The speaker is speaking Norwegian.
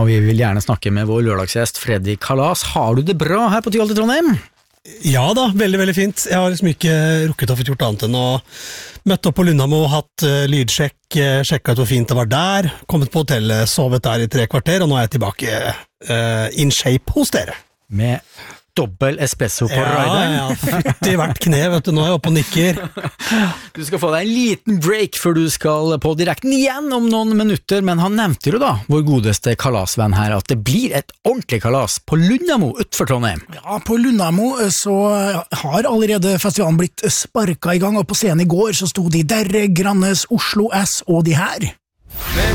og vi vil gjerne snakke med vår lørdagsgjest Freddy Kalas. Har du det bra her på Tyholt i Trondheim? Ja da, veldig, veldig fint. Jeg har liksom ikke rukket å få gjort annet enn å møtte opp på Lundamo, hatt lydsjekk, sjekket hvor fint det var der, kommet på hotellet, sovet der i 3 kvarter, og nå er jeg tilbake in shape hos dere. Med dobbel espresso på rideren. Ja, fytt i hvert kne, vet du, nå er jeg oppe og nikker. Du skal få deg en liten break før du skal på direkten igjen om noen minutter, men han nevnte jo da, vår godeste kalasvenn her, at det blir et ordentlig kalas på Lundamo utenfor Trondheim. Ja, på Lundamo så har allerede festivalen blitt sparket i gang, og på scenen i går så sto de Derre, Grannes, Oslo S og de her.